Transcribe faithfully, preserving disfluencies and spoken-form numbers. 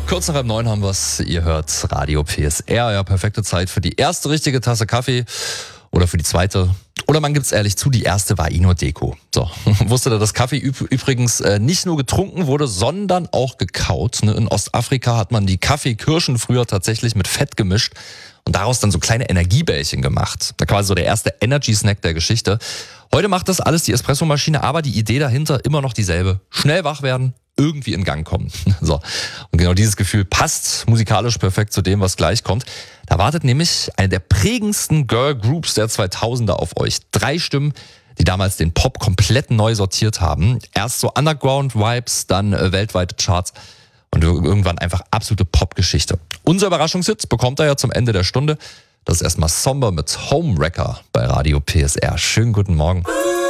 Kurz nach halb neun haben wir es. Ihr hört Radio P S R. Ja, perfekte Zeit für die erste richtige Tasse Kaffee oder für die zweite. Oder man gibt's ehrlich zu, die erste war eh nur Deko. So, wusstet ihr, dass Kaffee üb- übrigens äh, nicht nur getrunken wurde, sondern auch gekaut. Ne? In Ostafrika hat man die Kaffeekirschen früher tatsächlich mit Fett gemischt und daraus dann so kleine Energiebällchen gemacht. Da quasi so der erste Energy-Snack der Geschichte. Heute macht das alles die Espressomaschine, aber die Idee dahinter immer noch dieselbe. Schnell wach werden, irgendwie in Gang kommen. So. Und genau dieses Gefühl passt musikalisch perfekt zu dem, was gleich kommt. Da wartet nämlich eine der prägendsten Girl Groups der zweitausender auf euch. Drei Stimmen, die damals den Pop komplett neu sortiert haben. Erst so Underground-Vibes, dann äh, weltweite Charts und irgendwann einfach absolute Pop-Geschichte. Unser Überraschungshit bekommt er ja zum Ende der Stunde. Das ist erstmal Somber mit Homewrecker bei Radio P S R. Schönen guten Morgen.